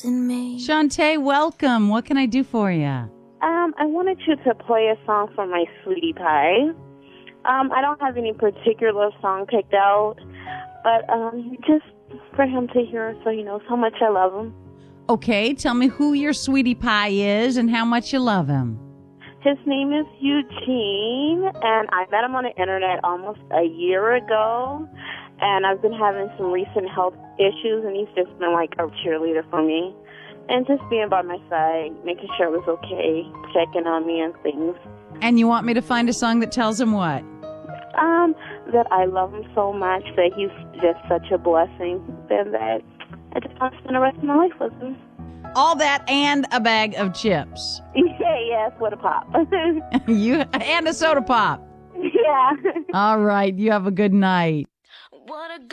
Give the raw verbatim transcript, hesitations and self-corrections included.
in me. Shantae, welcome. What can I do for you? Um, I wanted you to play a song for my sweetie pie. Um, I don't have any particular song picked out, but um, just for him to hear so he knows how much I love him. Okay, tell me who your sweetie pie is and how much you love him. His name is Eugene, and I met him on the internet almost a year ago, and I've been having some recent health issues, and he's just been like a cheerleader for me, and just being by my side, making sure it was okay, checking on me and things. And you want me to find a song that tells him what? Um, that I love him so much, that he's just such a blessing, and that I just want to spend the rest of my life with him. All that and a bag of chips. Yeah, yes, with a pop. You and a soda pop. Yeah. All right, you have a good night. What a